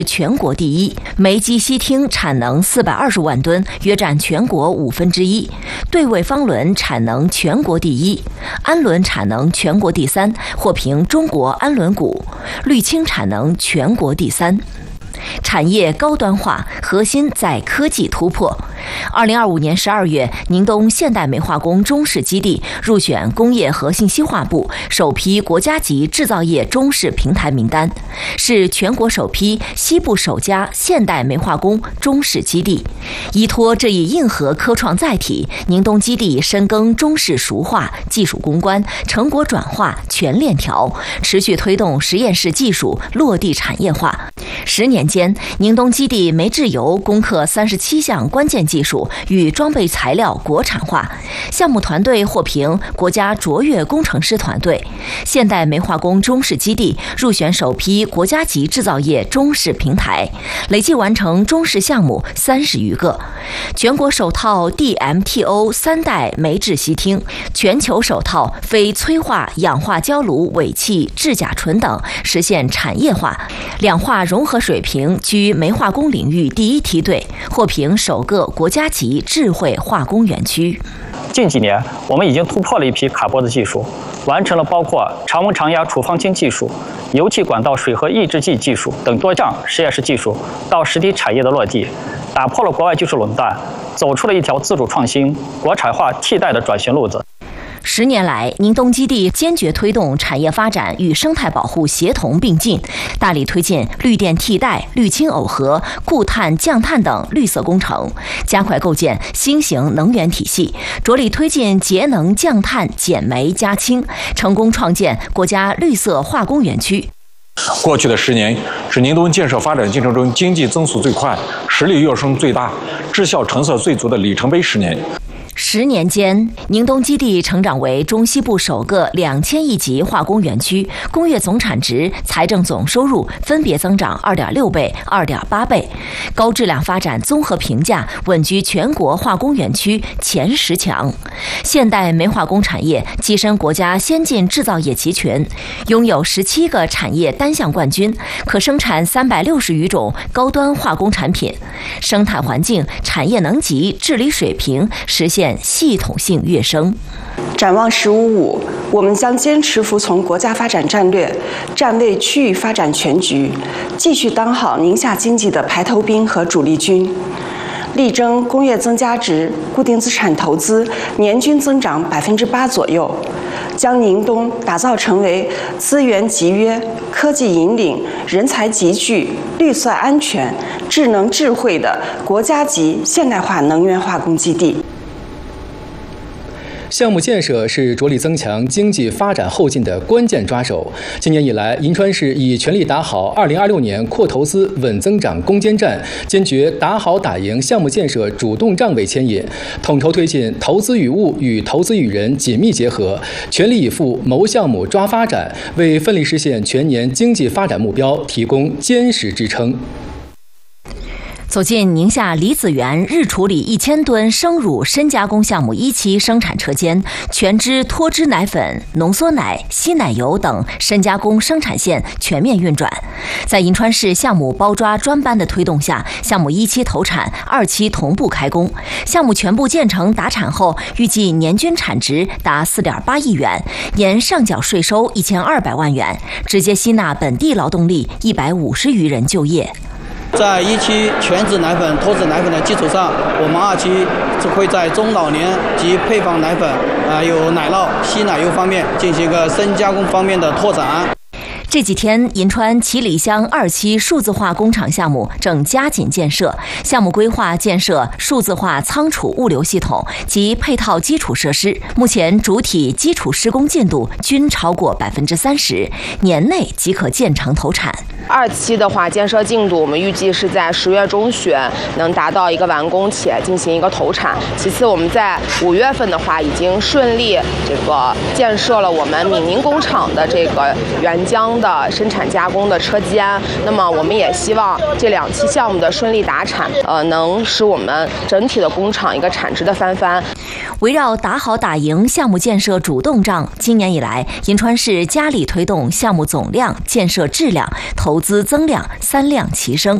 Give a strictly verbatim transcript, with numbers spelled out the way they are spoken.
全国第一，煤机烯烃产能四百二十万吨，约占全国五分之一；对位方轮产能全国第一，氨轮产能全国第三，获评中国氨轮股；氯氢产能全国第三。产业高端化，核心在科技突破。二零二五年十二月，宁东现代煤化工中试基地入选工业和信息化部首批国家级制造业中试平台名单，是全国首批西部首家现代煤化工中试基地。依托这一硬核科创载体，宁东基地深耕中试熟化、技术攻关、成果转化全链条，持续推动实验室技术落地产业化。十年间，宁东基地煤制油攻克三十七项关键技术与装备材料国产化，项目团队获评国家卓越工程师团队。现代煤化工中试基地入选首批国家级制造业中试平台，累计完成中试项目三十余个。全国首套 D M T O 三代煤制烯烃，全球首套非催化氧化焦炉尾气制甲醇等实现产业化，两化融合水平居煤化工领域第一梯队，获评首个国家级智慧化工园区。 近几年，我们已经突破了一批卡脖子技术，完成了包括常温常压处方氢技术、油气管道水合抑制剂技术等多项实验室技术到实体产业的落地，打破了国外技术垄断，走出了一条自主创新、国产化替代的转型路子。 十年来，宁东基地坚决推动产业发展与生态保护协同并进，大力推进绿电替代、氯氢耦合、固碳降碳等绿色工程，加快构建新型能源体系，着力推进节能降碳、减煤加氢，成功创建国家绿色化工园区。 过去的十年是宁东建设发展进程中经济增速最快、实力跃升最大、绩效成色最足的里程碑十年。 十年间，宁东基地成长为中西部首个两千亿级化工园区，工业总产值、财政总收入分别增长二点六倍、二点八倍，高质量发展综合评价稳居全国化工园区前十强。现代煤化工产业跻身国家先进制造业集群，拥有十七个产业单项冠军，可生产三百六十余种高端化工产品，生态环境、产业能级、治理水平实现系统性跃升。 展望“十五五”，我们将坚持服从国家发展战略，站位区域发展全局，继续当好宁夏经济的排头兵和主力军，力争工业增加值、固定资产投资年均增长百分之八左右，将宁东打造成为资源集约、科技引领、人才集聚、绿色安全、智能智慧的国家级现代化能源化工基地。 项目建设是着力增强经济发展后劲的关键抓手。今年以来，银川市已全力打好二零二六年扩投资、稳增长攻坚战，坚决打好打赢项目建设主动站位牵引，统筹推进投资与物与投资与人紧密结合，全力以赴谋项目抓发展，为奋力实现全年经济发展目标提供坚实支撑。 走进宁夏李子园日处理一千吨生乳深加工项目一期生产车间，全脂脱脂奶粉、浓缩奶、稀奶油等深加工生产线全面运转。在银川市项目包抓专班的推动下，项目一期投产，二期同步开工。项目全部建成达产后，预计年均产值达四点八亿元，年上缴税收一千二百万元，直接吸纳本地劳动力一百五十余人就业。 在一期全脂奶粉、脱脂奶粉的基础上，我们二期只会在中老年及配方奶粉、啊、呃、有奶酪、稀奶油方面进行一个深加工方面的拓展。 这几天，银川七里乡二期数字化工厂项目正加紧建设，项目规划建设数字化仓储物流系统及配套基础设施，目前主体基础施工进度均超过百分之三十，年内即可建成投产。 二期的话，建设进度我们预计是在十月中旬能达到一个完工且进行一个投产。其次，我们在五月份的话，已经顺利这个建设了我们闽宁工厂的这个原浆的生产加工的车间。那么，我们也希望这两期项目的顺利达产，呃，能使我们整体的工厂一个产值的翻番。 围绕打好打赢项目建设主动账，今年以来，银川市加力推动项目总量、建设质量、投资增量三量齐升。